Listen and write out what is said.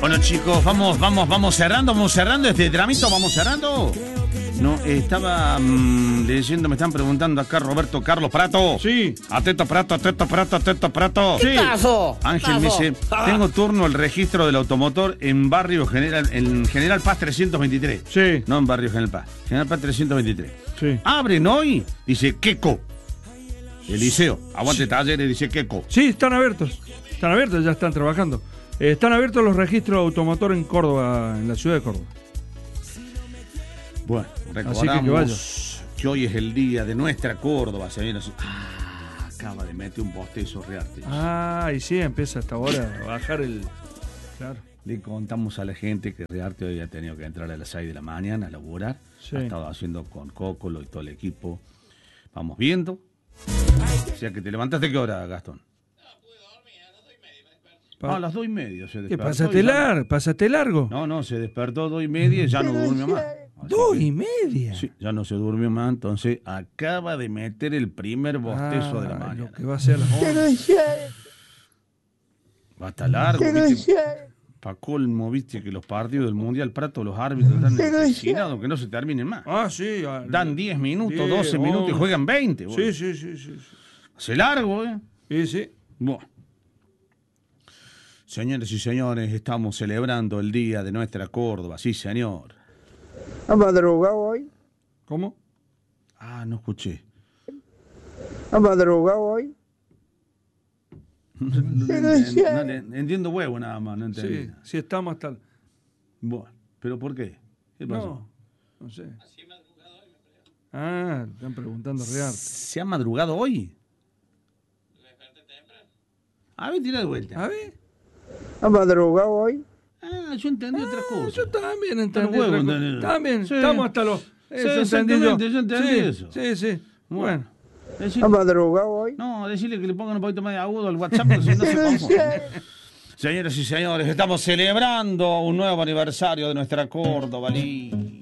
Bueno, chicos, vamos cerrando este tramito, vamos cerrando. No, estaba leyendo, me están preguntando acá Roberto Carlos Prato. Sí. Atento Prato. Sí. Ángel me dice, tengo turno el registro del automotor en Barrio General, en General Paz 323. Sí. No en Barrio General Paz, General Paz 323. Sí. Abren hoy, dice Queco. El liceo, aguante talleres, dice Queco. Sí, están abiertos, ya están trabajando. Están abiertos los registros automotor en Córdoba, en la ciudad de Córdoba. Bueno, recordamos que hoy es el día de nuestra Córdoba, señores. Acaba de meter un bostezo Rearte. Y sí, empieza hasta ahora a bajar el... Claro. Le contamos a la gente que Rearte hoy ha tenido que entrar a las 6 de la mañana a laburar. Sí. Ha estado haciendo con Cócolo y todo el equipo. Vamos viendo. O sea que te levantaste, ¿qué hora, Gastón? A las 2:30 se despertó. ¿Qué pasaste largo? No, se despertó 2:30 y ya no durmió más. Así 2:30. Sí, ya no se durmió más, entonces acaba de meter el primer bostezo de la mañana. Lo que va a ser a las 11. Va a estar largo, ¿viste? Pa' colmo, viste, que los partidos del Mundial Prato, los árbitros están empecinados, que no se terminen más. Sí. Dan 10 minutos, 10, 12 minutos 11. y juegan 20. Bueno. Sí. Hace largo, ¿eh? Sí. Bueno. Señores y señores, estamos celebrando el día de nuestra Córdoba, sí, señor. ¿Ha madrugado hoy? ¿Cómo? No escuché. ¿Ha madrugado hoy? No le entiendo huevo nada más, no entendí. Sí, estamos hasta... Bueno, ¿pero por qué? ¿Qué pasó? No sé. Están preguntando Rearte. ¿Se ha madrugado hoy? A ver, tira de vuelta. A ver. ¿Ha madrugado hoy? Yo entendí otra cosa. Yo también entendí Huevo, otra cosa. entendí. También, Sí. estamos hasta los... exactamente, yo entendí eso. Sí. Bueno. ¿Ha madrugado hoy? No, decirle que le pongan un poquito más de agudo al WhatsApp, porque si no se confunde. Señoras y señores, estamos celebrando un nuevo aniversario de nuestra Córdoba.